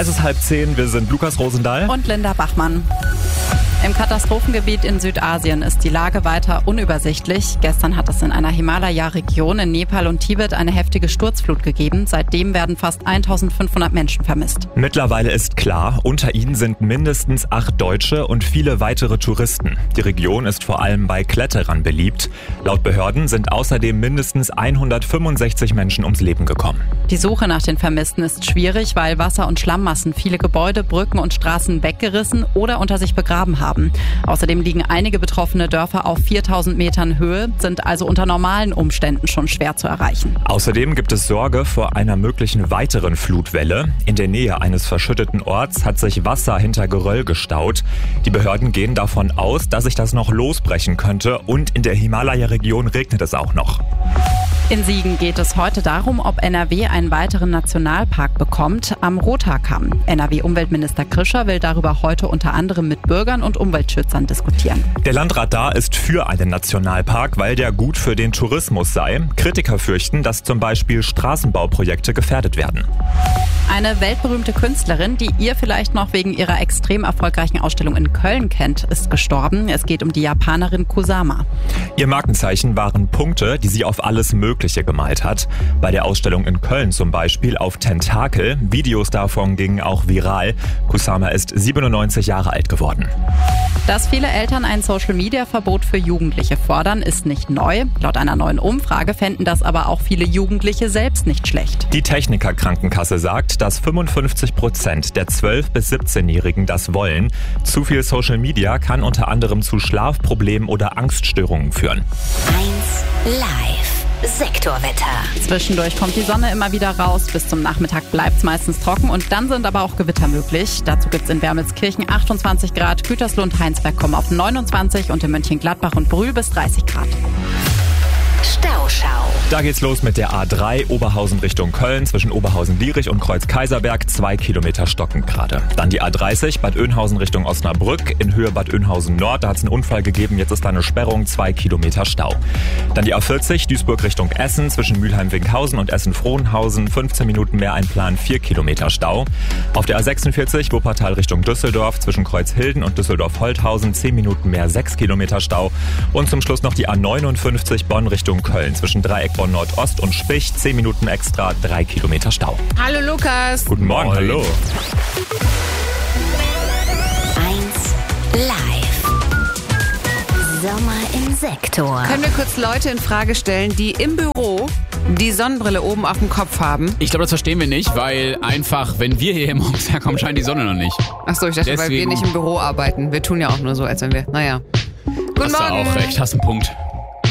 Es ist 9:30, wir sind Lukas Rosendahl und Linda Bachmann. Im Katastrophengebiet in Südasien ist die Lage weiter unübersichtlich. Gestern hat es in einer Himalaya-Region in Nepal und Tibet eine heftige Sturzflut gegeben. Seitdem werden fast 1500 Menschen vermisst. Mittlerweile ist klar, unter ihnen sind mindestens 8 Deutsche und viele weitere Touristen. Die Region ist vor allem bei Kletterern beliebt. Laut Behörden sind außerdem mindestens 165 Menschen ums Leben gekommen. Die Suche nach den Vermissten ist schwierig, weil Wasser- und Schlammmassen viele Gebäude, Brücken und Straßen weggerissen oder unter sich begraben haben. Außerdem liegen einige betroffene Dörfer auf 4000 Metern Höhe, sind also unter normalen Umständen schon schwer zu erreichen. Außerdem gibt es Sorge vor einer möglichen weiteren Flutwelle. In der Nähe eines verschütteten Orts hat sich Wasser hinter Geröll gestaut. Die Behörden gehen davon aus, dass sich das noch losbrechen könnte, und in der Himalaya-Region regnet es auch noch. In Siegen geht es heute darum, ob NRW einen weiteren Nationalpark bekommt am Rothaarkamm. NRW-Umweltminister Krischer will darüber heute unter anderem mit Bürgern und Umweltschützern diskutieren. Der Landrat da ist für einen Nationalpark, weil der gut für den Tourismus sei. Kritiker fürchten, dass zum Beispiel Straßenbauprojekte gefährdet werden. Eine weltberühmte Künstlerin, die ihr vielleicht noch wegen ihrer extrem erfolgreichen Ausstellung in Köln kennt, ist gestorben. Es geht um die Japanerin Kusama. Ihr Markenzeichen waren Punkte, die sie auf alles Mögliche gemalt hat. Bei der Ausstellung in Köln zum Beispiel auf Tentakel. Videos davon gingen auch viral. Kusama ist 97 Jahre alt geworden. Dass viele Eltern ein Social-Media-Verbot für Jugendliche fordern, ist nicht neu. Laut einer neuen Umfrage fänden das aber auch viele Jugendliche selbst nicht schlecht. Die Techniker Krankenkasse sagt, dass 55% der 12- bis 17-Jährigen das wollen. Zu viel Social Media kann unter anderem zu Schlafproblemen oder Angststörungen führen. 1 Live. Sektorwetter. Zwischendurch kommt die Sonne immer wieder raus. Bis zum Nachmittag bleibt es meistens trocken und dann sind aber auch Gewitter möglich. Dazu gibt es in Wermelskirchen 28 Grad, Gütersloh und Heinsberg kommen auf 29 und in Mönchengladbach und Brühl bis 30 Grad. Stauschau. Da geht's los mit der A3 Oberhausen Richtung Köln zwischen Oberhausen-Lierich und Kreuz-Kaiserberg, 2 Kilometer stockend gerade. Dann die A30 Bad Oeynhausen Richtung Osnabrück in Höhe Bad Oeynhausen Nord. Da hat es einen Unfall gegeben, jetzt ist da eine Sperrung, 2 Kilometer Stau. Dann die A40 Duisburg Richtung Essen zwischen Mülheim-Winkhausen und Essen-Frohnhausen, 15 Minuten mehr einplanen, 4 Kilometer Stau. Auf der A46 Wuppertal Richtung Düsseldorf zwischen Kreuzhilden und Düsseldorf-Holthausen, 10 Minuten mehr, 6 Kilometer Stau. Und zum Schluss noch die A59 Bonn Richtung Köln zwischen Dreieck Bonn Nordost und Spich, 10 Minuten extra, 3 Kilometer Stau. Hallo Lukas. Guten Morgen, Moin. hallo. 1 Live. Sommer im Sektor. Können wir kurz Leute in Frage stellen, die im Büro die Sonnenbrille oben auf dem Kopf haben? Ich glaube, das verstehen wir nicht, weil einfach, wenn wir hier morgens herkommen, scheint die Sonne noch nicht. Achso, ich dachte, weil wir Deswegen- nicht im Büro arbeiten. Wir tun ja auch nur so, als wenn wir... Naja. Guten Hast du Morgen. auch recht, hast einen Punkt.